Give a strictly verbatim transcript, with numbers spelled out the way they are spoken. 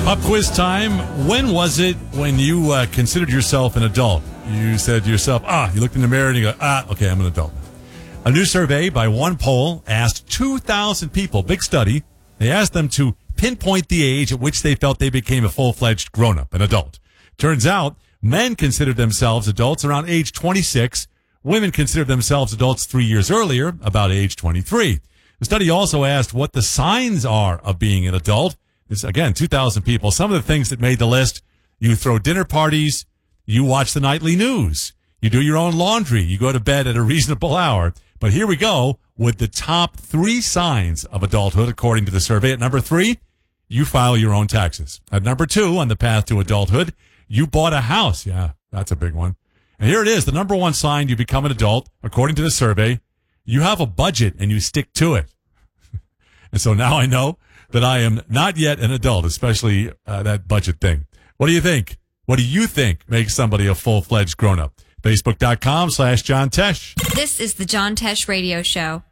Pop quiz time. When was it when you uh, considered yourself an adult? You said to yourself, ah, you looked in the mirror and you go, ah, okay, I'm an adult. A new survey by One Poll asked two thousand people, big study. They asked them to pinpoint the age at which they felt they became a full-fledged grown-up, an adult. Turns out, men considered themselves adults around age twenty-six. Women considered themselves adults three years earlier, about age twenty-three. The study also asked what the signs are of being an adult. This, again, two thousand people. Some of the things that made the list: you throw dinner parties, you watch the nightly news, you do your own laundry, you go to bed at a reasonable hour. But here we go with the top three signs of adulthood, according to the survey. At number three, you file your own taxes. At number two, on the path to adulthood, you bought a house. Yeah, that's a big one. And here it is, the number one sign you become an adult, according to the survey: you have a budget and you stick to it. And so now I know that I am not yet an adult, especially uh, that budget thing. What do you think? What do you think makes somebody a full-fledged grown-up? Facebook.com slash John Tesh. This is the John Tesh Radio Show.